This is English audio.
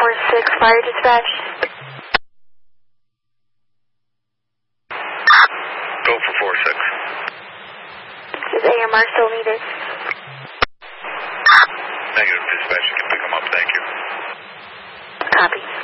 4-6 fire dispatch. Go for 4-6. Is AMR still needed? Negative dispatch. You can pick them up. Thank you. Copy.